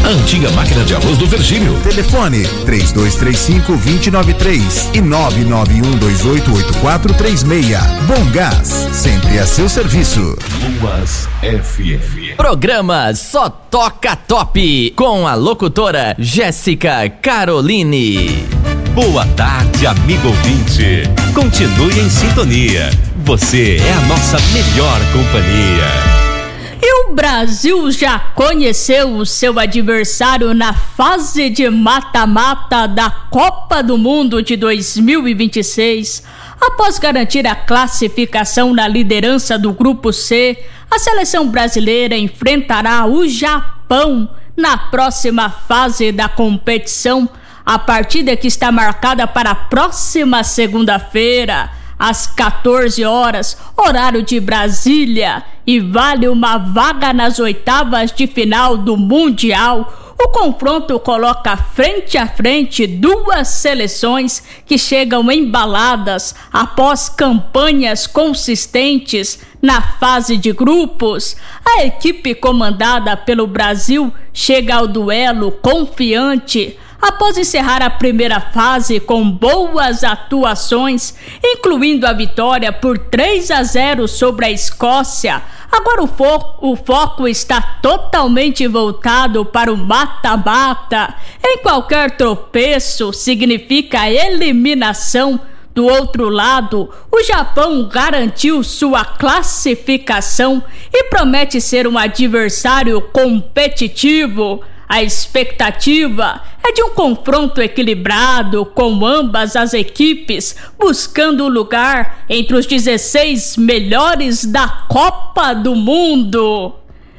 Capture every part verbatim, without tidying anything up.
a antiga máquina de arroz do Virgílio. Telefone três dois três cinco, dois zero nove três e nove nove um dois oito oito quatro três seis. Bom Gás, sempre a seu serviço. Boas F M. Programa Só Toca Top, com a locutora Jéssica Caroline. Boa tarde, amigo ouvinte. Continue em sintonia. Você é a nossa melhor companhia. E o Brasil já conheceu o seu adversário na fase de mata-mata da Copa do Mundo de dois mil e vinte e seis. Após garantir a classificação na liderança do Grupo C, a seleção brasileira enfrentará o Japão na próxima fase da competição. A partida que está marcada para a próxima segunda-feira, às quatorze horas, horário de Brasília, e vale uma vaga nas oitavas de final do Mundial. O confronto coloca frente a frente duas seleções que chegam embaladas após campanhas consistentes na fase de grupos. A equipe comandada pelo Brasil chega ao duelo confiante após encerrar a primeira fase com boas atuações, incluindo a vitória por três a zero sobre a Escócia. Agora o, fo- o foco está totalmente voltado para o mata-mata. Em qualquer tropeço significa eliminação. Do outro lado, o Japão garantiu sua classificação e promete ser um adversário competitivo. A expectativa é de um confronto equilibrado, com ambas as equipes buscando o lugar entre os dezesseis melhores da Copa do Mundo.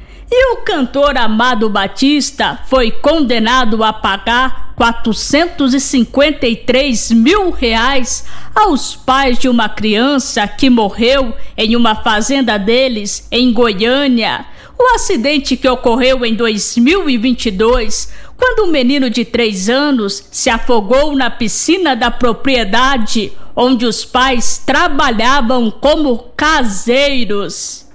E o cantor Amado Batista foi condenado a pagar quatrocentos e cinquenta e três mil reais aos pais de uma criança que morreu em uma fazenda deles em Goiânia. O acidente que ocorreu em dois mil e vinte e dois, quando um menino de três anos se afogou na piscina da propriedade onde os pais trabalhavam como caseiros.